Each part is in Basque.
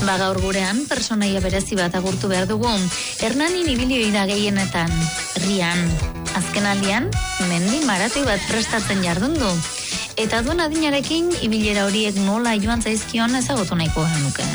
Gaur gurean, personaia berezi bat agurtu behar dugu. Hernanin ibilioi da gehienetan, herrian. Azken aldian, mendi maratoi bat prestatzen jardun du. Eta duen adinarekin, ibilera horiek nola joan zaizkion ezagutu nahiko genuke,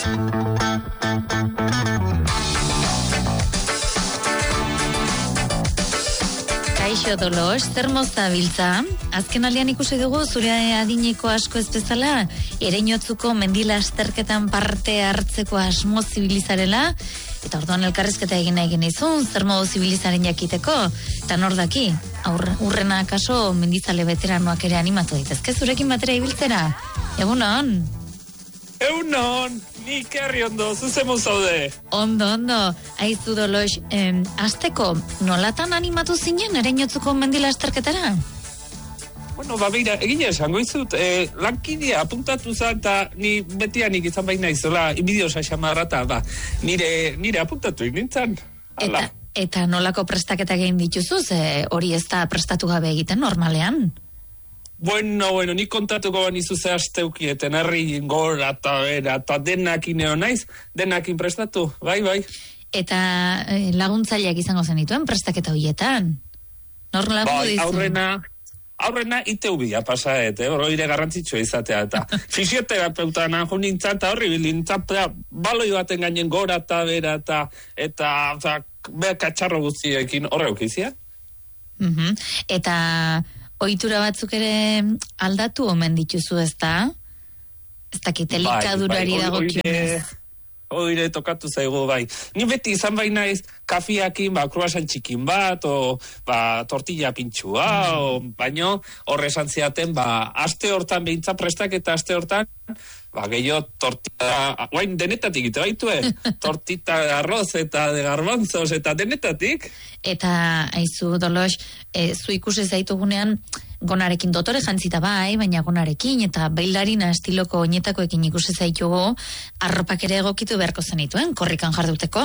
Kaixo Dolos, zer mozta biltza? Azken aldean ikusi dugu zure adineko asko ez bezala, ereinotzuko mendila asterketan parte hartzeko asmo zibilizarela, eta orduan elkarrizketa egin izun, zer modu zibilizaren jakiteko, eta nor daki, urrena kaso mendizale veteranoak ere animatu daitezke zurekin batera ibiltzera. Egunon? Egunon, nik herri ondo, zuzemu zaude. Ondo. Aizu Dolos, azteko, nolatan animatu zinen ereinotzuko mendila asterketara? Bueno, beira, egine esango izut, lankidea apuntatu zan, eta ni betianik izan baina izola, inbidiosa xamarrata, nire apuntatu nintzen. Eta nolako prestaketak egin dituzuz, hori ez da prestatu gabe egiten normalean? Bueno, nik kontatuko banizu ze asteukieten, herri gora eta bera, eta denakin naiz, denakin prestatu, bai. Eta laguntzaileak izango zenituen prestaketa horietan? Nor lagundu dizu? Aurrena ITV-a pasaet, hori garrantzitsua izatea, eta fisioterapeuta nahu nintzen, eta horri bilintzen, baloi baten gainen gora eta bera, eta behar katxarro guztiekin horreuk izia. Eta ohitura batzuk ere aldatu omen dituzu, ez da? Ez dakit, elikadurari dagokionez. Oire tokatu zaigu, bai. Ni beti izan baina ez kafiakin, kruasan txikin bat, tortilla pintxua, baino horre esan ziaten, aste hortan behintza prestak eta aste hortan, gehiago tortilla, guain denetatik ite baitue, tortita de arroz eta de garbanzos eta denetatik. Eta, aizu, Dolos, zu ikusi zaitugunean, gonarekin dotore jantzita bai, baina gonarekin eta bailarina estiloko oinetakoekin ikusi zaitugu, arropak ere egokitu beharko zenituen, korrikan jarduteko.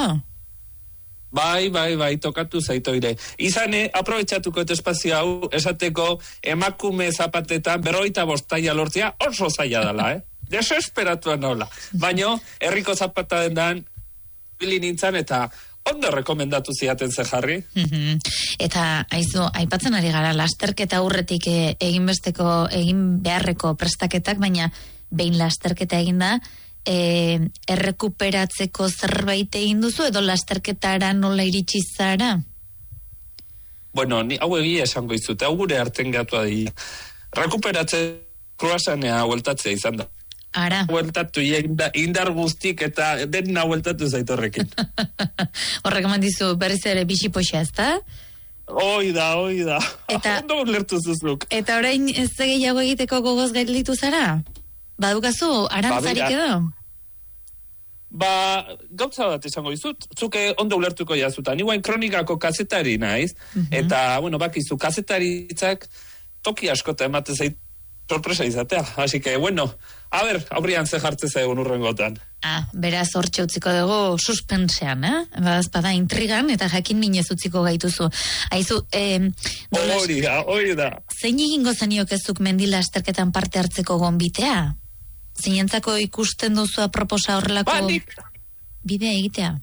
Bai, tokatu zaitoire. Izane, aprobetxatuko eta espazio hau, esateko emakume zapatetan 45 taila lortzea oso zaila dela, Desesperatuan nola. Baina, herriko zapata dendan, bili nintzen eta ondo rekomendatu ziaten ze jarri. Eta, aizu, aipatzen ari gara, lasterketa aurretik egin beharreko prestaketak, baina behin lasterketa egin da, errekuperatzeko zerbait egin duzu, edo lasterketara nola iritsi zara? Bueno, hau egia esango izut, hau gure arten gatua dira. Rekuperatze kruasanea hueltatzea izan da. Ara. Hueltatu, indar guztik eta dena hueltatu zaitorrekin. Horrek eman dizu berriz ere bisipoxa, ez da? Hoi da. Ondo ulertu zuzuk. Eta orain ez gehiago egiteko gogoz gelditu zara? Badukazu, arantzarik edo? Gauza bat esango izut, zuke ondo ulertuko jazuta. Ni guain kronikako kazetari naiz, eta, bakizu, kazetaritzak toki askota emate zait sorpresa izatea. Así que, aurrian ze jartze zaigun urrengotan. Beraz hortxe utziko dugu suspensean, Bada intrigan eta jakin minez utziko gaituzu. Aizu, hori da. Zein egingo zeniokezuk mendila asterketan parte hartzeko gonbitea? Zeinentzako ikusten duzu aproposa horrelako bidea egitea?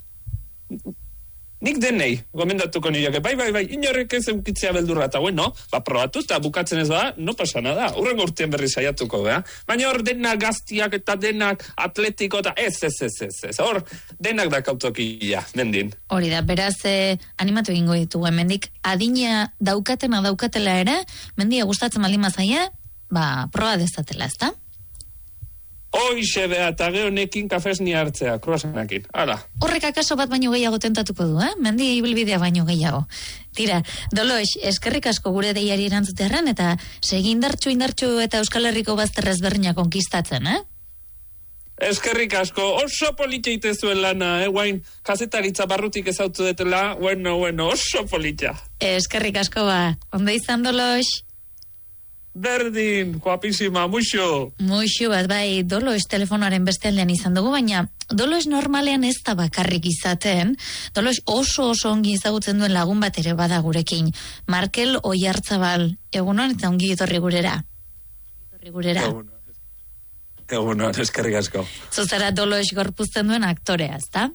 Nik denei, gomendatuko nioke, bai, inorrek ez eukitzea beldurra, eta probatu, eta bukatzen ez no pasa nada, urrengo urtean berri saiatuko, baina hor denak gaztiak eta denak atletiko, eta ez, hor denak dakautokia, mendin. Hori da, beraz, animatu egingo ditugu, mendik adina daukatela ere, mendia gustatzen baldin mazaia, proba dezatela, ez da? Hoixe beha, eta gehonekin kafesni hartzea, kruasanakin, hala. Horrek akaso bat baino gehiago tentatuko du, Mendi ibilbidea baino gehiago. Tira, Dolos, eskerrik asko gure deiari erantzutearren, eta segi indartxu eta Euskal Herriko bazter ezberdinak konkistatzen, Eskerrik asko, oso politxa itezuen lana, guain, kazetaritza barrutik ezautu detela, oso politxa. Eskerrik asko ondo izan, Dolos. Berdin, guapísima, muixo. Muixo bat, bai, Dolos telefonoaren beste aldean izan dugu, baina Dolos normalean ez da bakarrik izaten. Dolos oso ongi ezagutzen duen lagun bat ere bada gurekin. Markel Oiartzabal, egunon eta ongi etorri gurera. Egunon, eskerrik asko. Zuzara Doloes gorpuzten duen aktorea, ezta?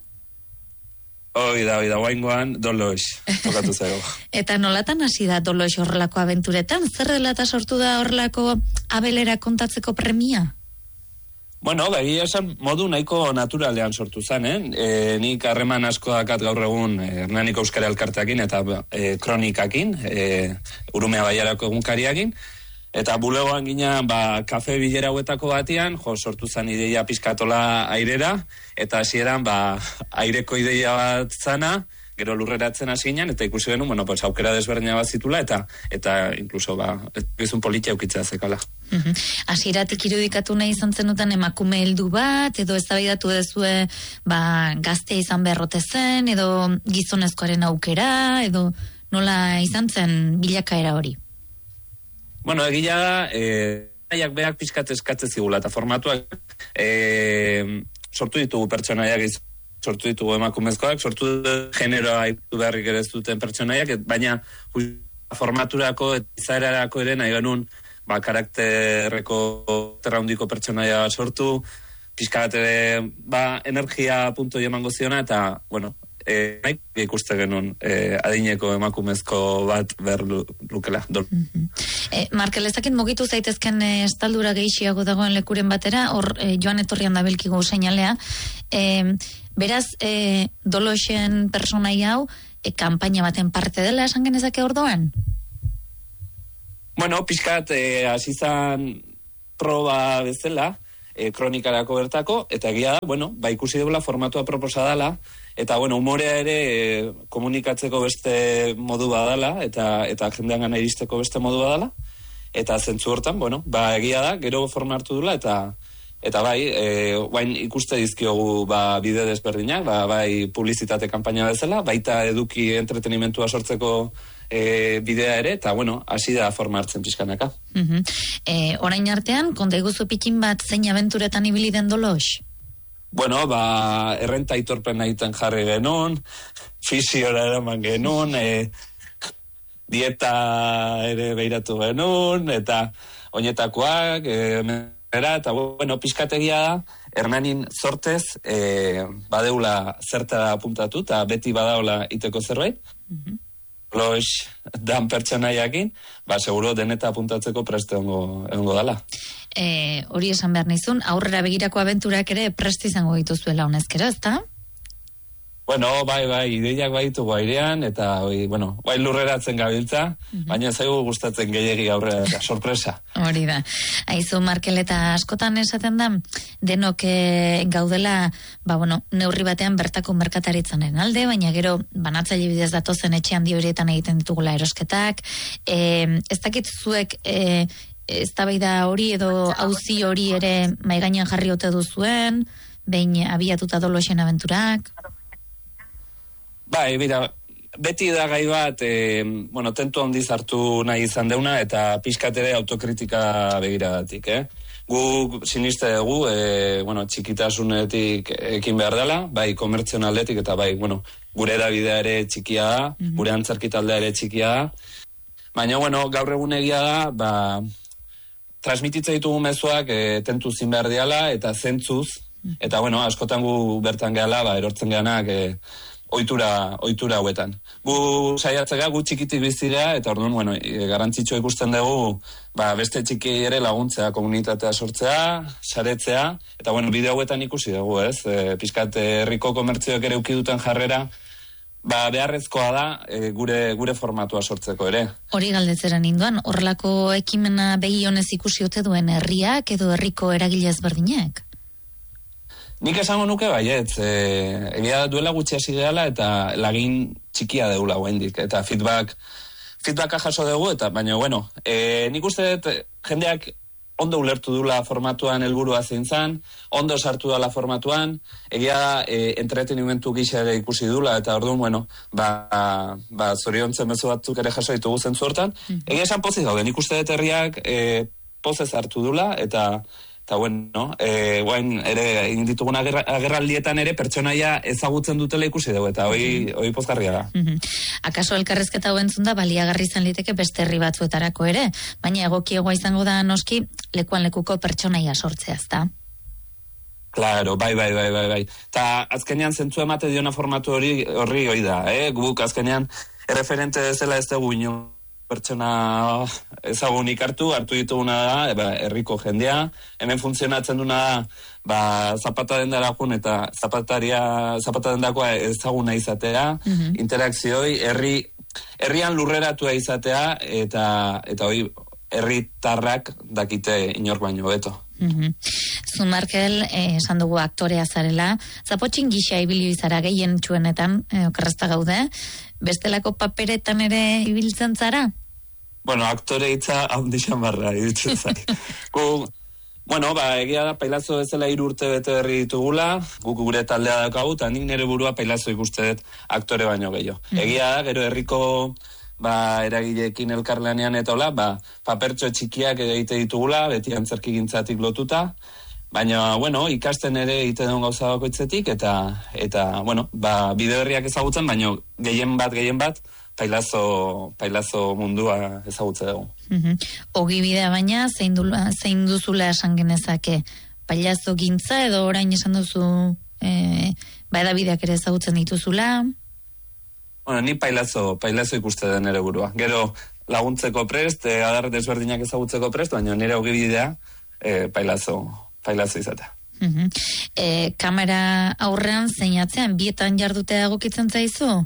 Hoi da, guaingoan Doloes, tokatu zego. Eta nolatan hasi da Doloes horrelako abenturetan? Zer dela eta sortu da horrelako abelera kontatzeko premia? Bueno, egia esan modu nahiko naturalean sortu zen, nik harreman asko dakat gaur egun Hernaniko Euskara Elkarteakin eta kronikakin, Urumea Baiarako egunkariakin, eta bulegoan ginean, kafe bilera hauetako batian, sortu zen ideia pizkatola airera, eta hasieran aireko ideia bat zana, gero lurreratzen hasi ginen, eta ikusi genuen, aukera desberdina bat zitula, eta inkluso, gizun politia aukitzea zekala. Hasieratik irudikatu nahi izan zenuten emakume heldu bat, edo eztabaidatu dezue, gaztea izan beharrote zen, edo gizonezkoaren aukera, edo nola izan zen bilakaera hori? Bueno, egila da, nahiak berak pixkat eskatze zigula, eta formatuak sortu ditugu pertsonaiak, sortu ditugu emakumezkoak, sortu generoa iku beharrik ere ez duten pertsonaiak, baina formaturako eta izaerarako ere nahi genuen karakterreko terraundiko pertsonaia sortu, pixkat ere energia punto emango ziona, eta, bueno, nahi ikuste genuen adineko emakumezko bat behar lukela. Markel, ezakin mugitu zaitezken estaldura gehiago dagoen lekuren batera, hor joan etorrian da belkigu seinalea. Beraz, Dolosen personai hau, kanpaina baten parte dela esan genezake ordoan? Bueno, pixkat, azizan proba bezala, kronikarako bertako, eta egia da, ikusi dugula formatua proposa dela, eta, umorea ere komunikatzeko beste modu badala, eta jendean gana iristeko beste modu badala, eta zentzu hortan, egia da, gero forma hartu dula, eta guain ikuste dizkiogu bide desberdinak, publizitate kanpaina bezala, baita eduki entretenimentua sortzeko bidea ere, eta hasi da forma hartzen pixkanaka. Orain artean, konta iguzu pikin bat zein abenturetan ibili den Dolos? Bueno, errenta aitorpen egiten jarri genuen, fisiora eraman genuen, dieta ere behiratu genuen, eta oinetakoak, eta pixkategia da, Hernanin zortez, badeula zertara apuntatu, eta beti badaula iteko zerbait, Loix dan pertsonaiakin, seguro deneta apuntatzeko preste egongo dala. Hori esan behar nizun, aurrera begirako abenturak ere preste izango dituzuela honezkero, ezta? Bueno, ideiak baitugu airean, eta lurreratzen gabiltza, baina zaigu gustatzen gehiegi aurrera, sorpresa. Hori da. Aizu, Markel, eta askotan esaten da, denok gaudela, neurri batean bertako merkataritzaren alde, baina gero banatzaile bidez datozen etxean horietan egiten ditugula erosketak. Ez dakit zuek eztabaida hori edo auzi hori ere maigainan jarri ote duzuen, behin abiatuta Dolosen abenturak? Beti da gai bat, tentu handiz hartu nahi izan deuna, eta pixkat ere autokritika begiradatik, Gu siniste dugu, txikitasunetik ekin behar dela, komertzion aldetik, eta gure edabidea ere txikia da, gure antzerkitaldea ere txikia da, baina, gaur egun egia da, transmititza ditugu mezuak tentu zin behar diala, eta zentzuz, eta, askotan gu bertan gehala, erortzen gehanak, ohitura hauetan. Gu saiatzega, gu txikitik bizira, eta orduan, garantzitsua ikusten dugu, beste txiki ere laguntzea, komunitatea sortzea, saretzea, eta bide hauetan ikusi dugu, pizkat herriko komertzioek ere ukiduten jarrera, beharrezkoa da gure formatua sortzeko ere. Hori galdetzera ninduan, horrelako ekimena begi honez ikusi ote duen herriak edo herriko eragile ezberdinak? Nik esango nuke baietz, egia duela gutxi hasi gehala eta lagin txikia deula guaindik, eta feedbacka jaso dugu, eta baina, nik uste dut jendeak ondo ulertu dula formatuan helburua zein zan, ondo sartu dala formatuan, egia entretenimentu gisa ere ikusi dula, eta orduan, zoriontzen bezu batzuk ere jaso ditugu zentzu hortan, egia esan pozik gaude, nik uste dut herriak pozez hartu dula, eta guain ere egin ditugun agerraldietan ere pertsonaia ezagutzen dutela ikusi dugu, eta hoi pozgarria da. Akaso elkarrezketa hau entzun da baliagarri izan liteke beste herri batzuetarako ere, baina egokiegoa izango da noski lekuan lekuko pertsonaia sortzea, ezta? Claro, bai. Ta azkenean zentzu emate diona formatu horri hoi da, Guk azkenean erreferente bezala ez dugu ino pertsona ezagunik hartu dituguna da, herriko jendea, hemen funtzionatzen duna da, zapata dendara jun eta zapata dendakoa ezaguna izatea, interakzioi, herrian lurreratua izatea, eta hoi, herritarrak dakite inork baino beto. Zu, Markel, esan dugu aktorea zarela, zapotxin gisa ibilio izara gehien txuenetan, okerrezta gaude, bestelako paperetan ere ibiltzen zara? Bueno, aktore hitza handixan barra, iruditzen zari. Egia da, Pailazo bezala 3 urte bete berri ditugula, guk gure taldea daukagu, eta nik nire burua Pailazo ikuste dut aktore baino gehiago. Egia da, gero herriko eragileekin elkarlanean eta hola, papertxo txikiak egite ditugula, beti antzerki gintzatik lotuta, baina, ikasten ere egite duen gauza bakoitzetik, eta bide berriak ezagutzen, baina gehien bat, Pailazo mundua ezagutze dugu. Ogibidea baina, zein duzula esan genezake? Pailazo gintza edo orain esan duzu edabideak ere ezagutzen dituzula? Ni Pailazo ikuste den ere burua. Gero laguntzeko prest, adar desberdinak ezagutzeko prest, baina nire ogibidea Pailazo izatea. Kamera aurrean zeinatzean, bietan jardutea egokitzen zaizu?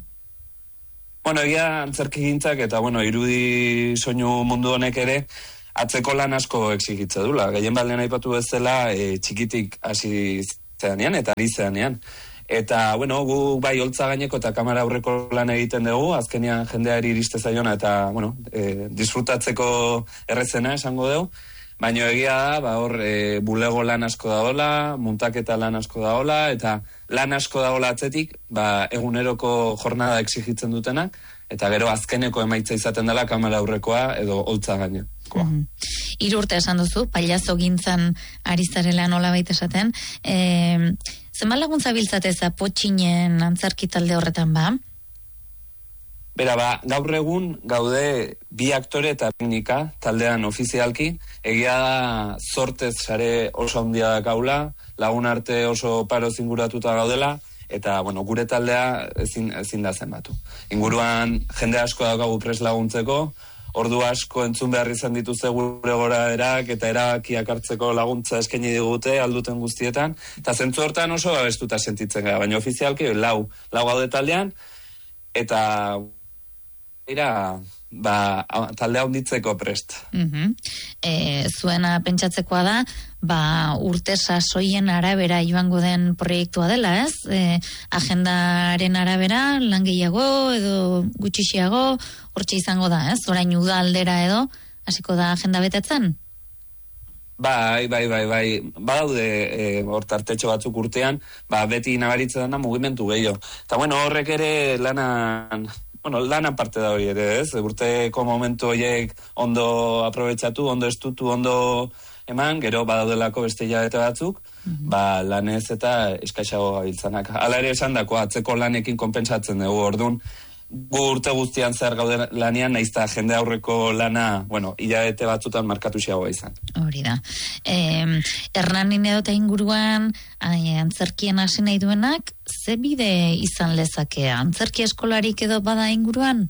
Egia antzerki gintzak eta, irudi soinu mundu honek ere, atzeko lan asko exigitze dula. Gehien baldean aipatu bezala, txikitik hasi zeanean eta ari zeanean. Eta, gu bai holtza gaineko eta kamera aurreko lan egiten dugu, azkenean jendeari iriste zaiona eta, disfrutatzeko errezena esango dugu. Baina egia da, hor bulego lan asko daola, muntaketa lan asko daola, eta lan asko daola atzetik, eguneroko jornada exigitzen dutenak, eta gero azkeneko emaitza izaten dela kamera aurrekoa edo holtza gainekoa. 3 urte esan duzu, Pailazo gintzan ari zarela nolabait esaten. Zenbat laguntza biltzate Zapotxinen antzerki talde horretan ba? Bera, gaur egun gaude 2 aktore eta teknika taldean ofizialki, egia da zortez sare oso handia da gaula, lagun arte oso paro zinguratuta gaudela, eta, gure taldea ezin da zenbatu. Inguruan jende asko daukagu prest laguntzeko, ordu asko entzun behar izan dituzte gure goraerak eta erabakiak hartzeko laguntza eskaini digute alduten guztietan, eta zentzu hortan oso abestuta sentitzen gara, baina ofizialki lau gaude taldean, eta taldea handitzeko prest. Zuena pentsatzekoa da, urte sasoien arabera joango den proiektua dela, ez? Agendaren arabera, lan gehiago edo gutxixiago, hortxe izango da, ez? Orain uda aldera edo, hasiko da agenda betetzen? Bai. Badaude hortartetxo batzuk urtean, beti nabaritzen dena mugimendu gehiago. Eta horrek ere lan aparte da hori ere, ez? Urteko momentu horiek ondo aprobetxatu, ondo estutu, ondo eman, gero badaudelako beste hilabete batzuk, lanez eta eskaixago gabiltzanak. Hala ere esan dako, atzeko lanekin konpentsatzen dugu, orduan, gu urte guztian zer gaude lanean, naizta jende aurreko lana, hilabete batzutan markatu xeagoa izan. Hori da. Hernanin edo eta inguruan, antzerkien hasi nahi duenak, ze bide izan lezake? Antzerki eskolarik edo bada inguruan?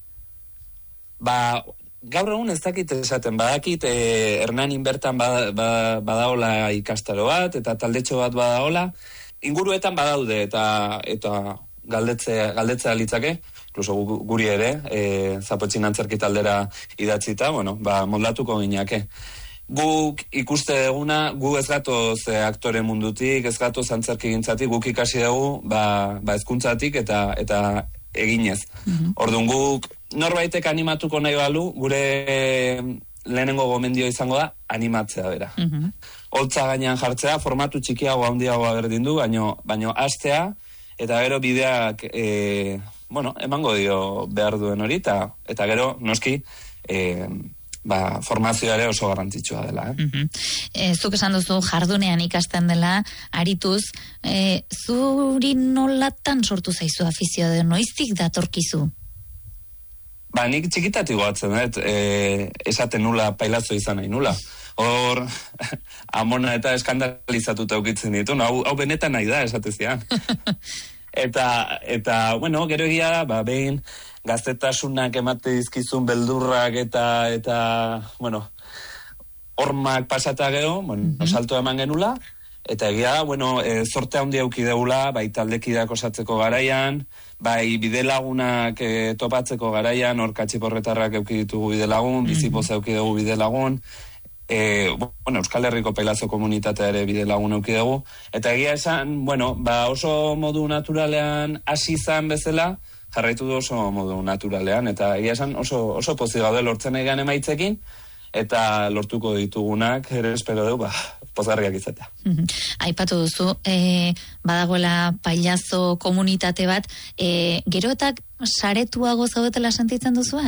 Gaur egun ez dakit esaten, badakit Hernanin bertan badaola ikastaro bat, eta taldetxo bat badaola, inguruetan badaude, eta galdetzea litzake, inkluso guri ere, Zapotxin antzerki taldera idatzita, moldatuko gineake. Guk ikuste duguna, gu ez gatoz aktore mundutik, ez gatoz antzerki gintzatik, guk ikasi dugu, hezkuntzatik eta eginez. Orduan guk norbaitek animatuko nahi balu, gure lehenengo gomendio izango da, animatzea bera. Holtza gainean jartzea, formatu txikiago handiagoa berdin du, baino hastea, eta gero bideak emango dio behar duen hori, eta gero noski formazioa ere oso garrantzitsua dela. Zuk esan duzu jardunean ikasten dela, arituz, zuri nolatan sortu zaizu afizioa de noiztik datorkizu? Nik txikitatik goatzen, esaten nula Pailazo izan nahi nula. hor amona eta eskandalizatuta ukitzen ditu, hau benetan nahi da, esatezian. Eta, bueno, gero egia da, behin gaztetasunak emate dizkizun beldurrak eta bueno, hormak pasata gero, bueno, salto eman genula, eta egia da, bueno, zorte handia auki deula, bai taldekideak osatzeko garaian, bai bidelagunak topatzeko garaian, hor katxiporretarrak euki ditugu bidelagun, bizipoza euki dugu bidelagun, bueno, Euskal Herriko Pailazo komunitatea ere bidelagun euki dugu, eta egia esan, bueno, oso modu naturalean hasi izan bezala, jarraitu du oso modu naturalean, eta egia esan oso pozik gaude lortzen egan emaitzekin, eta lortuko ditugunak, ere espero dugu, pozgarriak izatea. Aipatu duzu, badagoela Pailazo komunitate bat, gero eta saretuago zaudetela sentitzen duzu,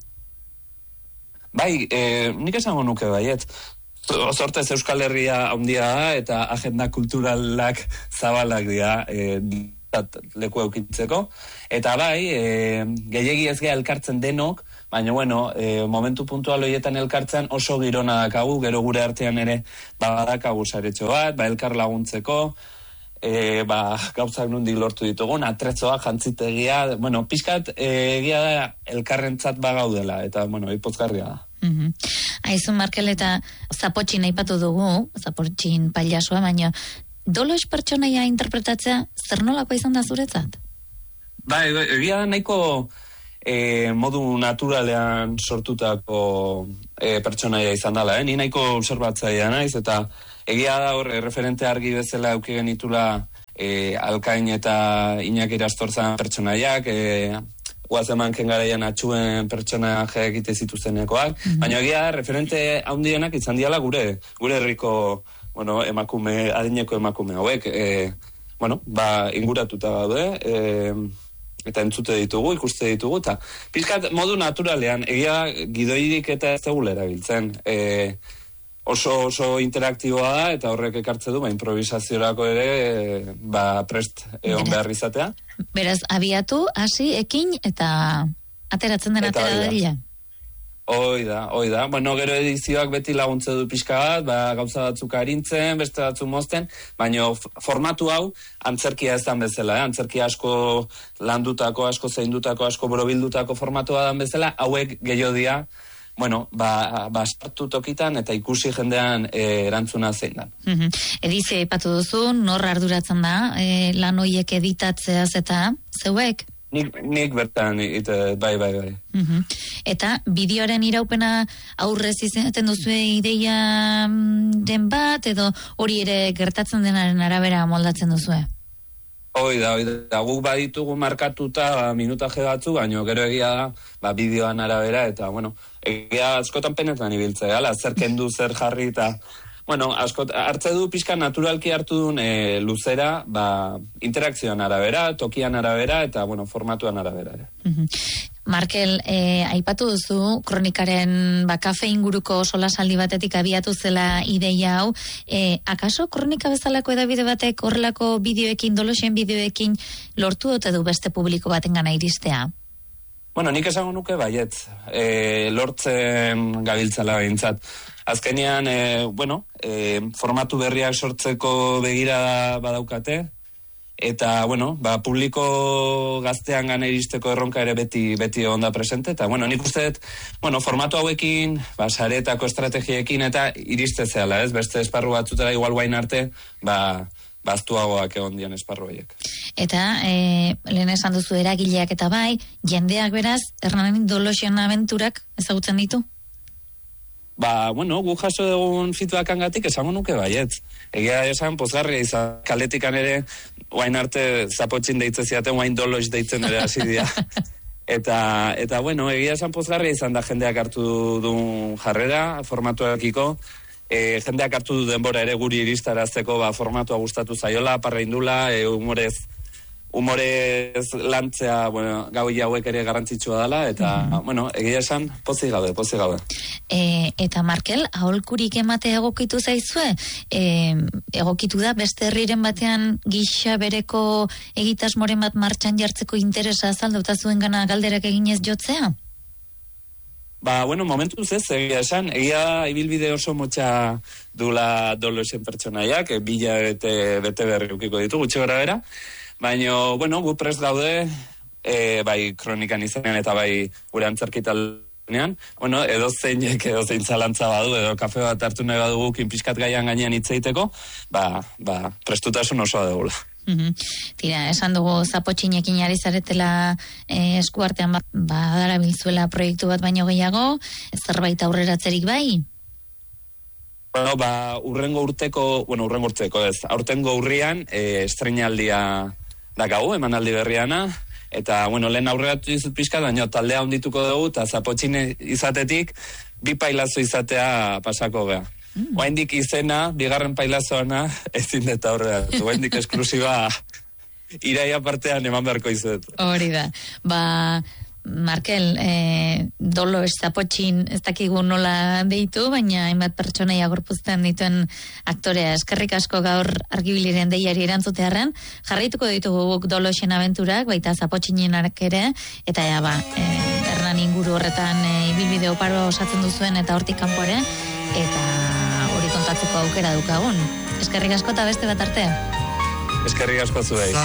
Bai, nik esango nuke baiet. Zortez Euskal Herria handia da, eta agenda kulturalak zabalak dira leku eukitzeko. Eta bai, gehiegi ez geha elkartzen denok, baina bueno, momentu puntual horietan elkartzen oso girona dakagu, gero gure artean ere badakagu saretxo bat, elkar laguntzeko, gauzak nundik lortu ditugun, atretzoa, jantzitegia, bueno, pixkat egia da elkarrentzat bagaudela, eta bueno, ipozgarria da. Aizu, Markel, eta Zapotxin aipatu dugu, Zapotxin Pailazoa, baina Dolox pertsonaia interpretatzea zer nolako izan da zuretzat? Bai, egia nahiko modu naturalean sortutako pertsonaia izan dela, ni nahiko observatzaia naiz, eta egia da hor, referente argi bezala euki genitula Alkain eta Iñaki Irastorzan pertsonaiak, guazeman kengaraian atxuen pertsona egite zituzenekoak, baina egia da, referente handienak izan diala gure herriko, bueno, adineko emakume hauek, bueno, inguratuta gaude, eta entzute ditugu, ikuste ditugu, eta pizkat modu naturalean, egia gidoirik eta ez tegula erabiltzen, oso interaktiboa da, eta horrek ekartze du, improvisaziorako ere, prest egon behar izatea. Beraz, abiatu, hasi, ekin, eta ateratzen den atera dadila. Hoi da. Bueno, gero edizioak beti laguntze du pixka bat, gauza batzuk arintzen, beste batzuk mozten, baina formatu hau antzerkia ez dan bezala, antzerkia asko landutako, asko zeindutako, asko borobildutako formatua dan bezala, hauek gehiago bueno, sartu tokitan eta ikusi jendean erantzuna zein da. Edizia ipatu duzu, nor arduratzen da, lan hoiek editatzeaz eta zeuek? Nik bertan, bai. Eta bideoaren iraupena aurrez izaten duzu ideia den bat, edo hori ere gertatzen denaren arabera moldatzen duzue? Hoi da, guk baditugu markatuta minutaje batzu, baina gero egia da, bideoan arabera, eta, bueno, egia askotan penetan ibiltzea, zer kendu, zer jarri, eta, bueno, hartze du pixka naturalki hartu duen luzera, interakzioan arabera, tokian arabera, eta, bueno, formatuan arabera. Markel, aipatu duzu, kronikaren kafe inguruko solasaldi batetik abiatu zela ideia hau. Akaso kronika bezalako edabide batek horrelako bideoekin, Doloxen bideoekin lortu ote du beste publiko batengana iristea? Bueno, nik esango nuke baiet, lortzen gabiltzala behintzat. Azkenean, formatu berriak sortzeko begira badaukate, eta, bueno, publiko gaztean gana iristeko erronka ere beti onda presente, eta, bueno, nik uste dut, formatu hauekin, saretako estrategiekin eta iriste zehala, ez? Beste esparru batzutera igual guain arte, baztuagoak egon dian esparru horiek. Eta, lehen esan duzu eragileak eta bai, jendeak beraz, Hernanin Doloxen abenturak ezagutzen ditu? Gu jaso dugun feedbackangatik esango nuke baiet. Egia esan pozgarria izan, kaletikan ere, guain arte Zapotxin deitzen ziaten, guain Dolox deitzen ere hasi dira. Eta, egia esan pozgarria izan da jendeak hartu duen jarrera, formatuakiko, jendeak hartu du denbora ere guri iristarazteko formatua gustatu zaiola, parreindula, humorez lantzea, gau hauek ere garrantzitsua dela, eta, egia esan, pozik gabe. Eta Markel, aholkurik emate egokitu zaizue? Egokitu da beste herriren batean gisa bereko egitasmoren bat martxan jartzeko interesa azalduta zuen gana galderak eginez jotzea? Bueno, momentuz ez, egia ibilbide oso motxa dula Dolosen pertsonaiak, bete berri ukiko ditu, gutxi gara bera, baina, gu prest daude, bai kronikan izanean eta bai gure antzerkitaldean, edozein zalantza badu, edo kafe bat hartu nahi badugu kinpiskat gaian gainean hitz egiteko, prestutasun osoa dugula. Tira, esan dugu zapotxinekin ari zaretela eskuartean darabilzuela proiektu bat baino gehiago, zerbait aurreratzerik bai? Urrengo urteko ez, aurtengo urrian estreinaldia dakagu, emanaldi berriana, eta, lehen aurreratu dizut pixka, baina taldea ondituko dugu, eta zapotxine izatetik, 2 pailazo izatea pasako geha. Oaindik izena, 2. pailazoana, ezin deta aurreratu. Oaindik esklusiba iraia partean eman beharko izet. Hori da. Markel, Dolo zapotxin ez dakigu nola deitu, baina hainbat pertsonaia gorpuzten dituen aktorea. Eskerrik asko gaur argibiliren deiari erantzutearren. Jarraituko ditugu guk Dolosen abenturak, baita zapotxinenak ere, eta Hernan inguru horretan ibilbide oparo osatzen duzuen eta hortik kanpoare, eta hori kontatzeko aukera dukagun. Eskerrik asko eta beste bat arte. Eskerrik asko zuei.